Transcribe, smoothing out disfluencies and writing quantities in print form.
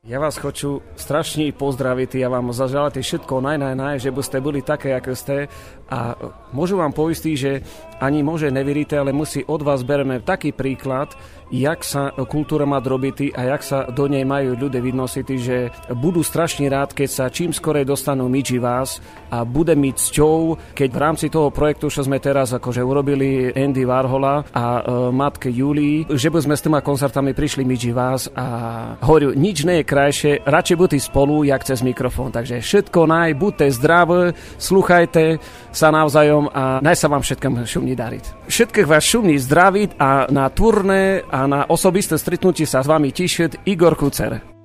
Ja vás хочу strašne pozdraviti, ja vám zaželati všetko najnaj, že by ste boli také, ako ste. A môžu vám poistiť, že ani môže neveríte, ale musí od vás bereme taký príklad, jak sa kultúra má robiti a jak sa do nej majú ľudia vynosiť, že budú strašne rád, keď sa čím skorej dostanú medzi vás a bude mi cťou, keď v rámci toho projektu, čo sme teraz akože urobili Andy Warhola a matke Julii, že by sme s týma koncertami prišli medzi vás a hovorím, nič nie je krajšie, radšej buďte spolu, jak cez mikrofón. Takže všetko buďte zdraví, sluchajte sa navzájom a naj sa vám všetkým šumní dariť. Všetkých vás šumní zdraviť a na turné a na osobisté stretnutie sa s vami tešiť Igor Kucer.